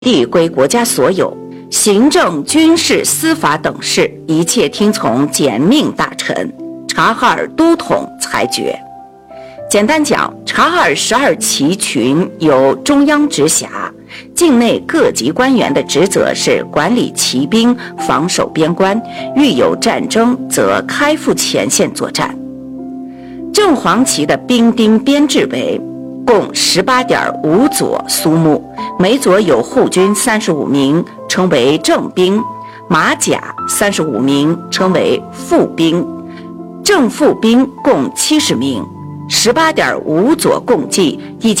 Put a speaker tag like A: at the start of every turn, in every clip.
A: 地归国家所有，行政、军事、司法等事一切听从简命大臣察哈尔都统裁决。简单讲，察哈尔12旗群由中央直辖，境内各级官员的职责是管理骑兵、防守边关，遇有战争则开赴前线作战。正黄旗的兵丁编制为共18.5佐苏木，每佐有护军35名，称为正兵；马甲35名，称为副兵；正副兵共70名。18.5佐共计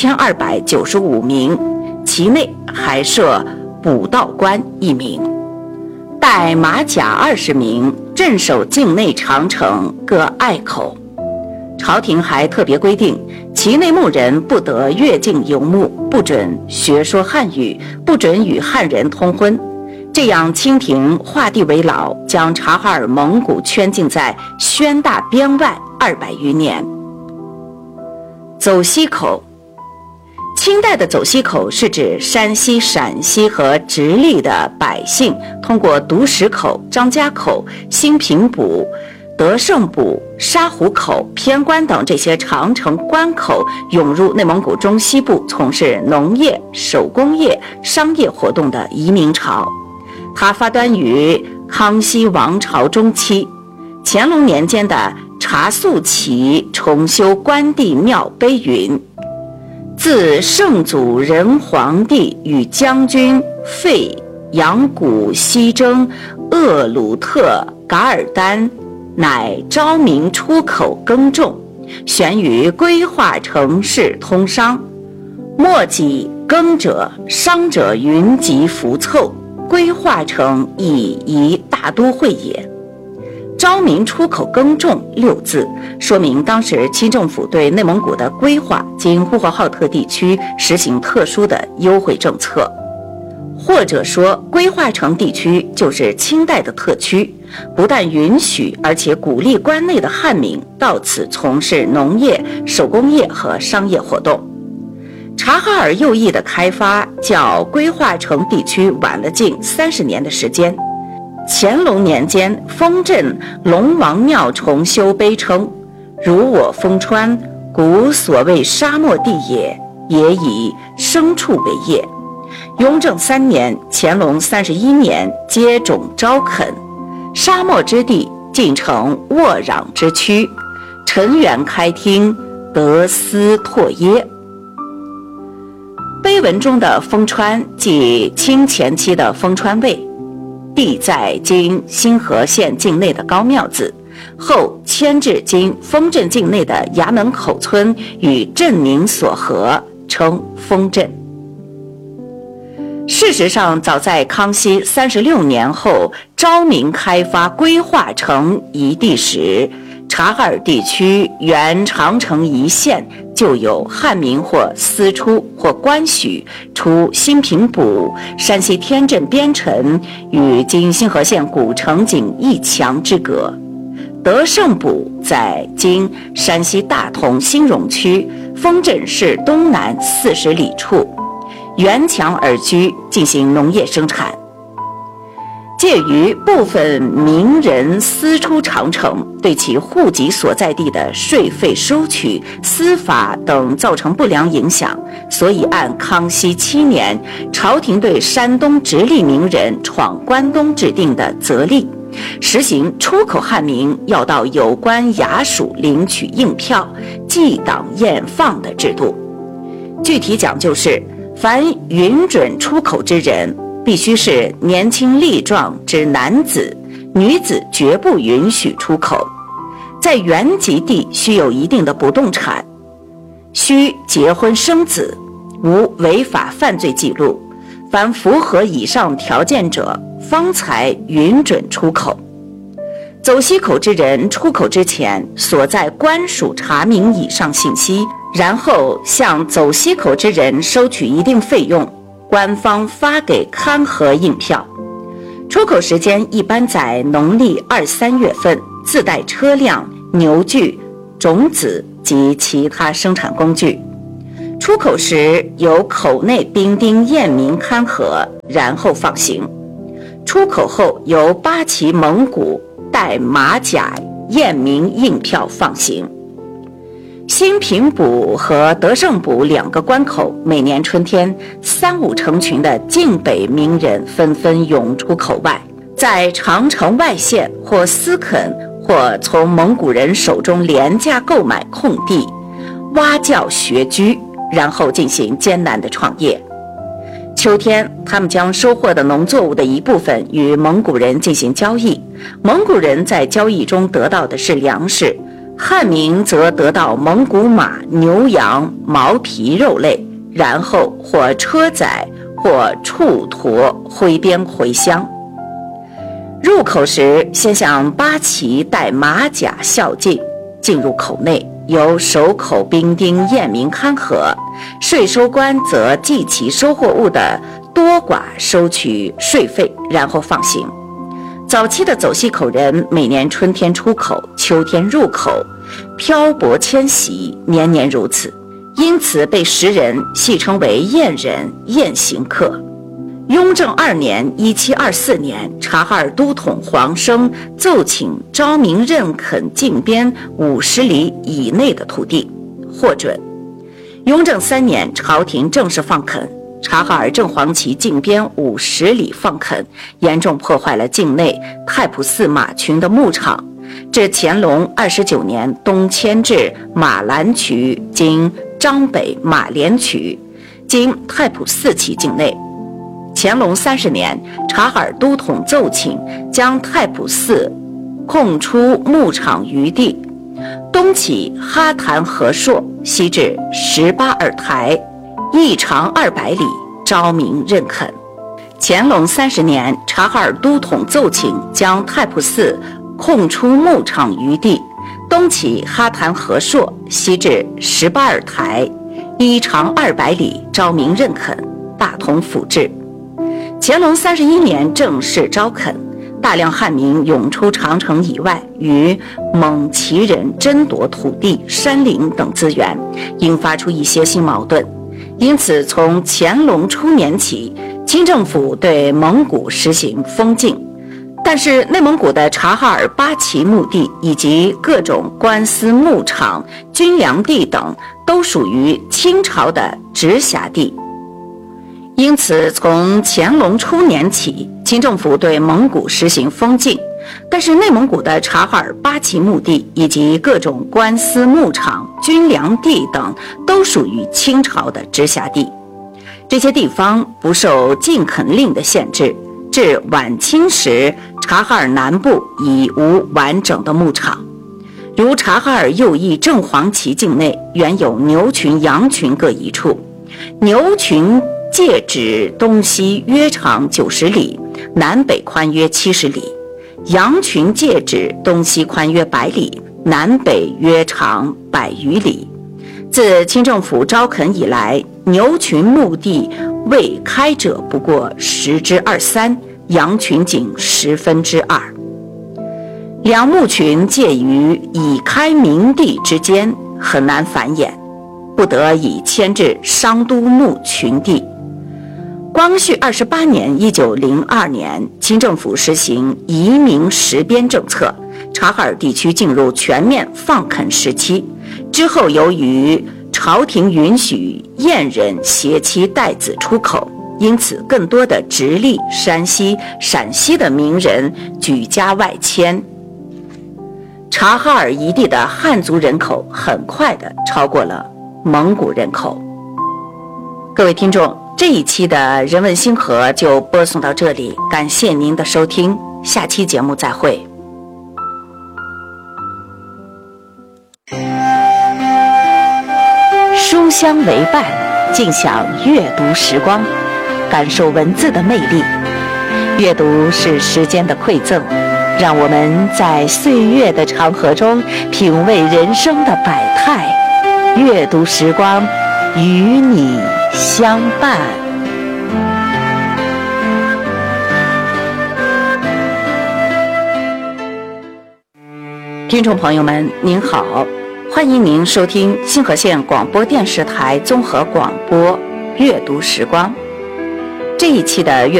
A: 1295名，其内还设补道官1名，带马甲20名，镇守境内长城各隘口。朝廷还特别规定，旗内牧人不得越境游牧，不准学说汉语，不准与汉人通婚。这样清廷画地为牢，将察哈尔蒙古圈禁在宣大边外200余年。走西口，清代的走西口是指山西、陕西和直隶的百姓通过独石口、张家口、兴平堡、德胜堡、沙湖口、偏关等这些长城关口涌入内蒙古中西部，从事农业、手工业、商业活动的移民潮。它发端于康熙王朝中期，乾隆年间的察肃旗重修关帝庙碑云：自圣祖仁皇帝与将军费扬古西征鄂鲁特噶尔丹，乃昭明出口耕种，悬于规划城市通商，莫己耕者商者云集浮凑，规划成以一大都会也。昭明出口耕种6字，说明当时清政府对内蒙古的规划经呼和浩特地区实行特殊的优惠政策，或者说规划城地区就是清代的特区，不但允许，而且鼓励关内的汉民到此从事农业、手工业和商业活动。察哈尔右翼的开发较规划城地区晚了近30年的时间。乾隆年间，丰镇龙王庙重修碑称：如我丰川，古所谓沙漠地也，也以牲畜为业。雍正3年、乾隆31年接种招垦，沙漠之地尽成沃壤之区，陈园开汀，得斯拓耶。碑文中的丰川即清前期的丰川卫，地在今新河县境内的高庙子，后迁至今丰镇境内的衙门口村，与镇名所合，称丰镇。事实上，早在康熙36年后昭明开发规划成一地时，察哈尔地区原长城一线就有汉民或私出或官许出兴平堡、山西天镇边城与今新河县古城仅1墙之隔。德胜堡在今山西大同兴荣区丰镇市东南40里处，沿墙而居，进行农业生产。介于部分名人私出长城，对其户籍所在地的税费收取、司法等造成不良影响，所以按康熙7年朝廷对山东直隶名人闯关东制定的则例，实行出口汉民要到有关衙署领取印票、记档验放的制度。具体讲就是，凡允准出口之人，必须是年轻力壮之男子，女子绝不允许出口。在原籍地需有一定的不动产，需结婚生子，无违法犯罪记录，凡符合以上条件者，方才允准出口。走西口之人出口之前，所在官署查明以上信息，然后向走西口之人收取一定费用，官方发给勘核印票。出口时间一般在农历2、3月份，自带车辆、牛具、种子及其他生产工具。 出口时由口内兵丁验明勘核，然后放行。出口后由八旗蒙古带马甲验明印票放行。新平补和德胜补2个关口，每年春天3、5成群的晋北名人纷纷涌出口外，在长城外县或私垦或从蒙古人手中廉价购买空地，挖教学居，然后进行艰难的创业。秋天，他们将收获的农作物的一部分与蒙古人进行交易，蒙古人在交易中得到的是粮食，汉民则得到蒙古马、牛羊、毛皮肉类，然后或车载或畜驮挥鞭回乡。入口时，先向八旗带马甲孝敬，进入口内，由守口兵丁验明勘核，税收官则计其收获物的多寡，收取税费，然后放行。早期的走西口人每年春天出口，秋天入口，漂泊迁徙，年年如此，因此被时人戏称为验人、验行客。雍正2年1724年，察哈尔都统黄生奏请昭明认垦境边50里以内的土地，获准。雍正3年，朝廷正式放垦，察哈尔正黄旗境边50里放垦，严重破坏了境内太仆寺马群的牧场。至乾隆29年，东迁至马兰渠（今张北马连渠），经太仆寺旗境内。乾隆30年，察哈尔都统奏请将太仆寺空出牧场余地，东起哈坛河朔，西至18尔台，一长200里，昭明认垦。乾隆30年，察哈尔都统奏请将太仆寺空出牧场余地，东起哈坛河朔，西至18尔台，一长200里，昭明认垦，大同府治。乾隆31年正式招垦，大量汉民涌出长城以外，与蒙旗人争夺土地、山林等资源，引发出一些新矛盾。因此，从乾隆初年起，清政府对蒙古实行封禁，但是内蒙古的察哈尔八旗墓地以及各种官司牧场、军粮地等都属于清朝的直辖地。因此，从乾隆初年起，清政府对蒙古实行封禁，但是内蒙古的察哈尔八旗墓地以及各种官司牧场、军粮地等都属于清朝的直辖地。这些地方不受禁垦令的限制，至晚清时，察哈尔南部已无完整的牧场。如察哈尔右翼正黄旗境内原有牛群、羊群各一处，牛群界指东西约长90里，南北宽约70里；羊群界指东西宽约100里，南北约长100余里。自清政府招垦以来，牛群墓地未开者不过2/3，羊群仅2/10。两牧群介于已开明地之间，很难繁衍，不得已迁至商都牧群地。光绪28年1902年，清政府实行移民实边政策，察哈尔地区进入全面放垦时期。之后，由于朝廷允许燕人携妻带子出口，因此更多的直隶、山西、陕西的名人举家外迁。察哈尔一地的汉族人口很快地超过了蒙古人口。各位听众，这一期的人文星河就播送到这里，感谢您的收听，下期节目再会。书香为伴，尽享阅读时光，感受文字的魅力。阅读是时间的馈赠，让我们在岁月的长河中品味人生的百态。阅读时光，与你相伴。听众朋友们，您好， 欢迎您收听星河县广播电视台综合广播阅读时光。这一期的阅